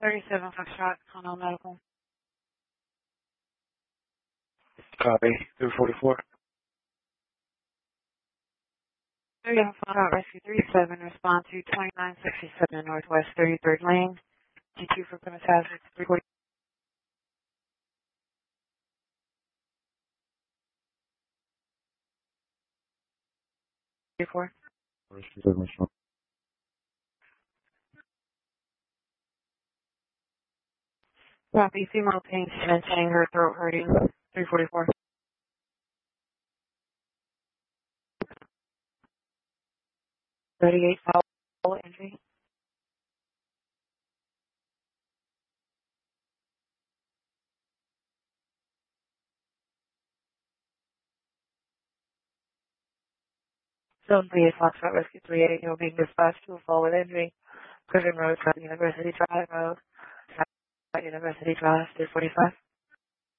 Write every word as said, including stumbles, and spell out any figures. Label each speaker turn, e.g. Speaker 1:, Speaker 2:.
Speaker 1: thirty-seven Foxtrot, Honolulu Medical.
Speaker 2: Copy. three forty-four.
Speaker 1: thirty-seven Foxtrot Rescue thirty-seven, respond to twenty-nine sixty-seven Northwest thirty-third Lane, G two for Plymouth Hazard, three forty-four.
Speaker 2: Rescue seven respond.
Speaker 1: Copy. Female pain, mentioning her throat hurting, three forty-four. thirty-eight foul injury. Zone three eight Foxtrot Rescue three eight, you're being dispatched to a fall with injury. Prison Road, South University Drive Road, South University Drive, three forty-five.